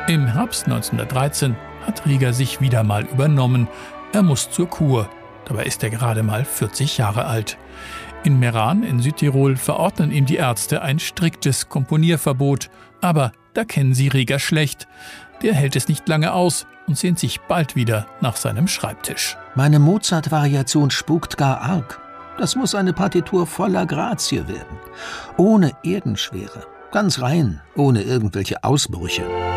Im Herbst 1913 hat Rieger sich wieder mal übernommen. Er muss zur Kur. Dabei ist er gerade mal 40 Jahre alt. In Meran in Südtirol verordnen ihm die Ärzte ein striktes Komponierverbot. Aber da kennen sie Rieger schlecht. Der hält es nicht lange aus und sehnt sich bald wieder nach seinem Schreibtisch. Meine Mozart-Variation spukt gar arg. Das muss eine Partitur voller Grazie werden. Ohne Erdenschwere. Ganz rein, ohne irgendwelche Ausbrüche.